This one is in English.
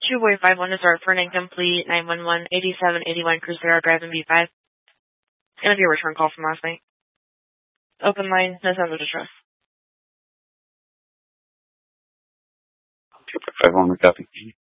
2-Boy-51 is our for an incomplete 911-8781 Crusader Drive in B5. It's going to be a return call from last night. Open line, no signs of distress. 2-Boy-51, copy.